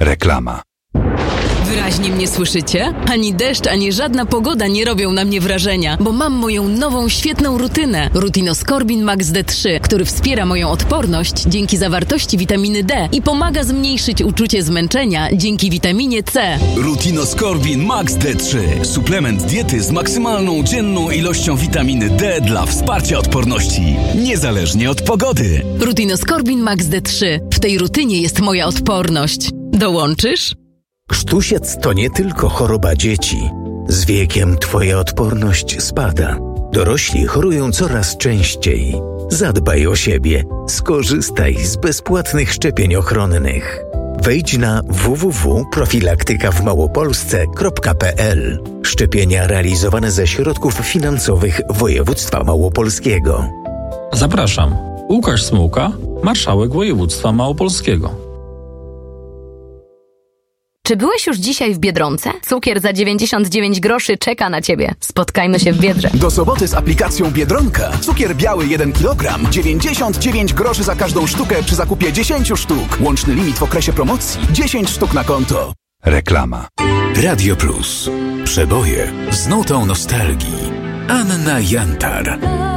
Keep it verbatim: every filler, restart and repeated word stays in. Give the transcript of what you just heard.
Reklama. Wyraźnie mnie słyszycie? Ani deszcz, ani żadna pogoda nie robią na mnie wrażenia, bo mam moją nową, świetną rutynę. Rutinoskorbin Max D trzy, który wspiera moją odporność dzięki zawartości witaminy D i pomaga zmniejszyć uczucie zmęczenia dzięki witaminie C. Rutinoskorbin Max D trzy. Suplement diety z maksymalną dzienną ilością witaminy D dla wsparcia odporności, niezależnie od pogody. Rutinoskorbin Max D trzy. W tej rutynie jest moja odporność. Dołączysz? Krztusiec to nie tylko choroba dzieci. Z wiekiem twoja odporność spada. Dorośli chorują coraz częściej. Zadbaj o siebie. Skorzystaj z bezpłatnych szczepień ochronnych. Wejdź na w w w kropka profilaktyka w małopolsce kropka p l. Szczepienia realizowane ze środków finansowych województwa małopolskiego. Zapraszam. Łukasz Smułka, marszałek województwa małopolskiego. Czy byłeś już dzisiaj w Biedronce? Cukier za dziewięćdziesiąt dziewięć groszy czeka na Ciebie. Spotkajmy się w Biedrze. Do soboty z aplikacją Biedronka. Cukier biały jeden kilogram, dziewięćdziesiąt dziewięć groszy za każdą sztukę przy zakupie dziesięć sztuk. Łączny limit w okresie promocji dziesięć sztuk na konto. Reklama. Radio Plus. Przeboje z nutą nostalgii. Anna Jantar.